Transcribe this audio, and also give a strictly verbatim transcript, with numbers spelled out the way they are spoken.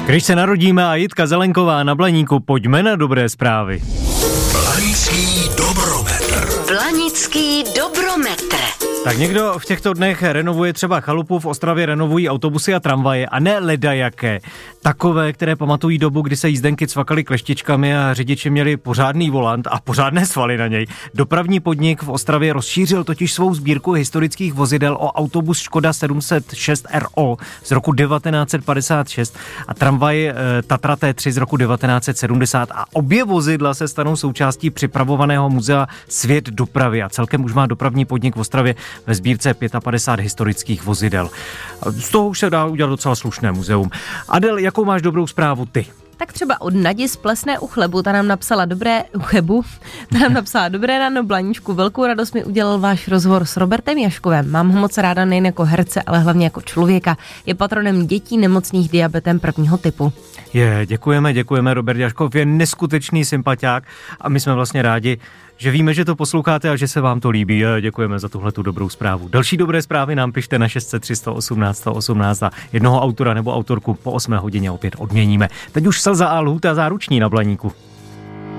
Když se narodíme a Jitka Zelenková na Blaníku, pojďme na dobré zprávy. Blanický dobrometr. Blanický dobrometr. Tak někdo v těchto dnech renovuje třeba chalupu, v Ostravě renovují autobusy a tramvaje a ne ledajaké. Takové, které pamatují dobu, kdy se jízdenky cvakaly kleštičkami a řidiči měli pořádný volant a pořádné svaly na něj. Dopravní podnik v Ostravě rozšířil totiž svou sbírku historických vozidel o autobus Škoda sedm set šest R O z roku devatenáct set padesát šest a tramvaj e, Tatra T tři z roku devatenáct set sedmdesát a obě vozidla se stanou součástí připravovaného muzea Svět dopravy a celkem už má dopravní podnik v Ostravě ve sbírce padesát pět historických vozidel. Z toho už se dá udělat docela slušné muzeum. Adel, jakou máš dobrou zprávu ty? Tak třeba od Nadi z Plesné u Chlebu, ta nám napsala dobré, u Chebu, ta nám napsala dobré ráno Blaníčku, velkou radost mi udělal váš rozhovor s Robertem Jaškovem. Mám ho moc ráda nejen jako herce, ale hlavně jako člověka. Je patronem dětí nemocných diabetem prvního typu. Je, děkujeme, děkujeme, Robert Jaškov je neskutečný sympatiák a my jsme vlastně rádi, že víme, že to posloucháte a že se vám to líbí. Děkujeme za tuhletu dobrou zprávu. Další dobré zprávy nám pište na šest set tři sto osmnáct sto osmnáct a jednoho autora nebo autorku po osmé hodině opět odměníme. Teď už Slza a Lhůta záruční na Blaníku.